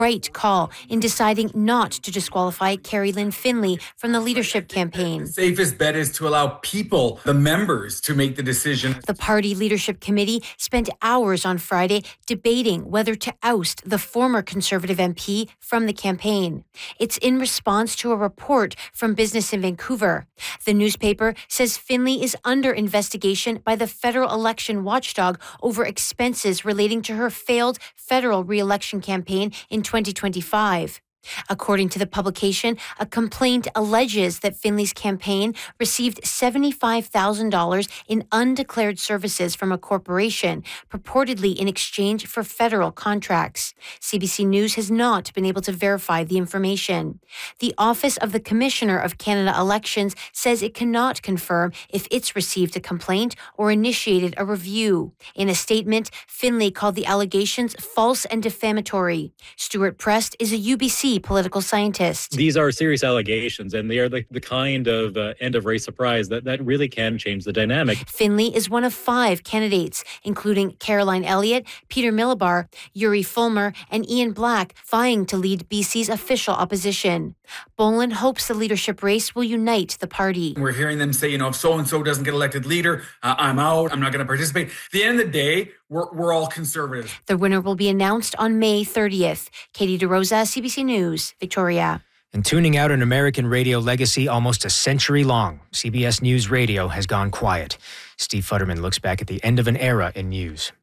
right call in deciding not to disqualify Carrie Lynn Finley from the leadership campaign. The safest bet is to allow people, the members, to make the decision. The party leadership committee spent hours on Friday debating whether to oust the former Conservative MP from the campaign. It's in response to a report from Business in Vancouver. The newspaper says Finley is under investigation by the federal election watchdog over expenses relating to her failed federal re-election campaign in 2025. According to the publication, a complaint alleges that Finley's campaign received $75,000 in undeclared services from a corporation, purportedly in exchange for federal contracts. CBC News has not been able to verify the information. The Office of the Commissioner of Canada Elections says it cannot confirm if it's received a complaint or initiated a review. In a statement, Finley called the allegations false and defamatory. Stuart Prest is a UBC political scientist. These are serious allegations, and they are the kind of end of race surprise that really can change the dynamic. Finley is one of 5 candidates, including Caroline Elliott, Peter Millibar, Yuri Fulmer, and Ian Black, vying to lead BC's official opposition. Boland hopes the leadership race will unite the party. We're hearing them say, if so-and-so doesn't get elected leader, I'm out, I'm not going to participate. At the end of the day, we're all conservatives. The winner will be announced on May 30th. Katie DeRosa, CBC News, Victoria. And tuning out an American radio legacy almost a century long, CBS News Radio has gone quiet. Steve Futterman looks back at the end of an era in news.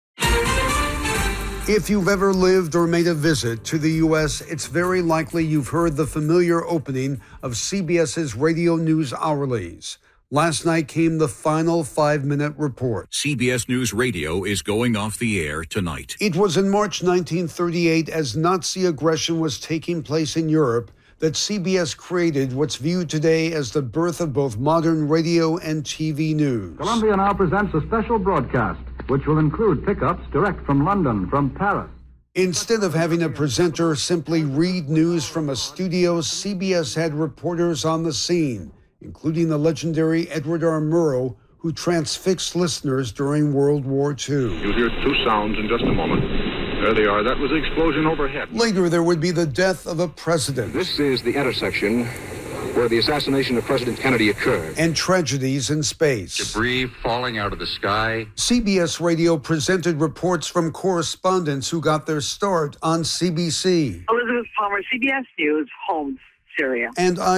If you've ever lived or made a visit to the U.S., it's very likely you've heard the familiar opening of CBS's Radio News Hourlies. Last night came the final 5-minute report. CBS News Radio is going off the air tonight. It was in March 1938, as Nazi aggression was taking place in Europe, that CBS created what's viewed today as the birth of both modern radio and TV news. Columbia now presents a special broadcast, which will include pickups direct from London, from Paris. Instead of having a presenter simply read news from a studio, CBS had reporters on the scene, including the legendary Edward R. Murrow, who transfixed listeners during World War II. You'll hear 2 sounds in just a moment. There they are. That was the explosion overhead. Later, there would be the death of a president. This is the intersection where the assassination of President Kennedy occurred. And tragedies in space. Debris falling out of the sky. CBS Radio presented reports from correspondents who got their start on CBC. Elizabeth Palmer, CBS News, Homs, Syria. And